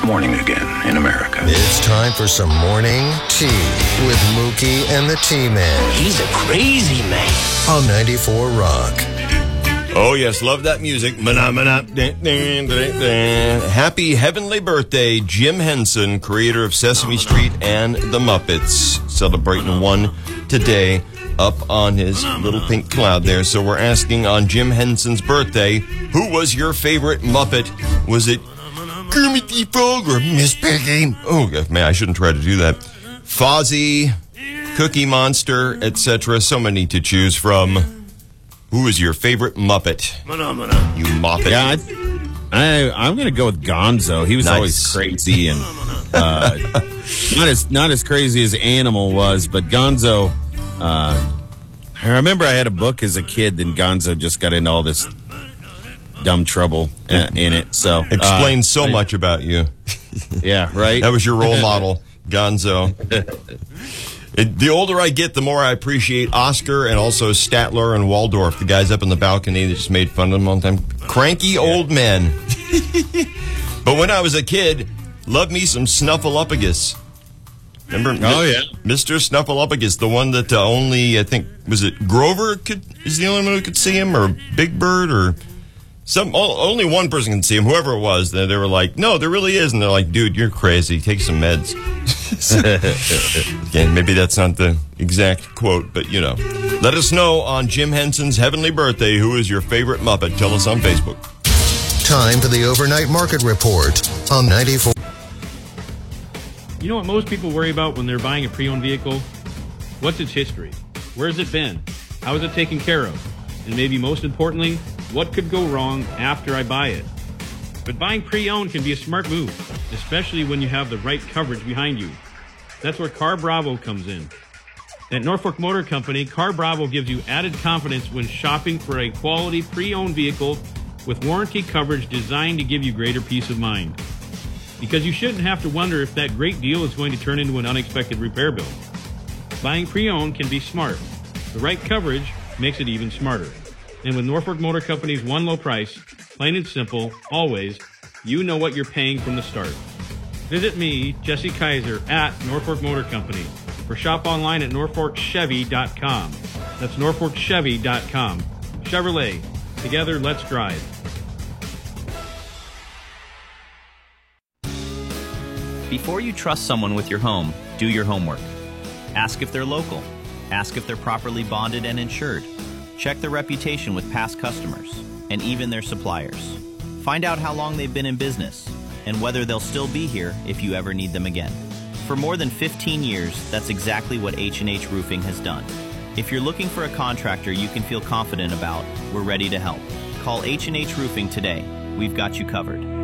It's morning again in America. It's time for some morning tea with Mookie and the T-Man. He's a crazy man. On 94 Rock. Oh, yes, love that music. Happy heavenly birthday, Jim Henson, creator of Sesame Street and The Muppets. Celebrating one today up on his little pink cloud there. So we're asking on Jim Henson's birthday, who was your favorite Muppet? Was it Kermit the Frog or Miss Piggy? Oh, man, I shouldn't try to do that. Fozzie, Cookie Monster, etc. So many to choose from. Who is your favorite Muppet? You Muppet. Yeah, I'm going to go with Gonzo. He was always crazy and not as crazy as Animal was, but Gonzo. I remember I had a book as a kid, and Gonzo just got into all this dumb trouble in it. So explains so much about you. Yeah, right. That was your role model, Gonzo. The older I get, the more I appreciate Oscar and also Statler and Waldorf, the guys up in the balcony that just made fun of them all the time. Cranky old men. But when I was a kid, loved me some Snuffleupagus. Remember? Oh, yeah. Mr. Snuffleupagus, the one that only, I think, was it Grover is the only one who could see him, or Big Bird, or only one person can see him, whoever it was. They were like, no, there really is. And they're like, dude, you're crazy. Take some meds. Again, maybe that's not the exact quote, but, Let us know on Jim Henson's heavenly birthday, who is your favorite Muppet. Tell us on Facebook. Time for the overnight market report on 94. You know what most people worry about when they're buying a pre-owned vehicle? What's its history? Where's it been? How is it taken care of? And maybe most importantly, what could go wrong after I buy it? But buying pre-owned can be a smart move, especially when you have the right coverage behind you. That's where Car Bravo comes in. At Norfolk Motor Company, Car Bravo gives you added confidence when shopping for a quality pre-owned vehicle with warranty coverage designed to give you greater peace of mind. Because you shouldn't have to wonder if that great deal is going to turn into an unexpected repair bill. Buying pre-owned can be smart. The right coverage makes it even smarter. And with Norfolk Motor Company's one low price, plain and simple, always, you know what you're paying from the start. Visit me, Jesse Kaiser, at Norfolk Motor Company, or shop online at NorfolkChevy.com. That's NorfolkChevy.com. Chevrolet. Together, let's drive. Before you trust someone with your home, do your homework. Ask if they're local. Ask if they're properly bonded and insured. Check their reputation with past customers, and even their suppliers. Find out how long they've been in business, and whether they'll still be here if you ever need them again. For more than 15 years, that's exactly what H&H Roofing has done. If you're looking for a contractor you can feel confident about, we're ready to help. Call H&H Roofing today. We've got you covered.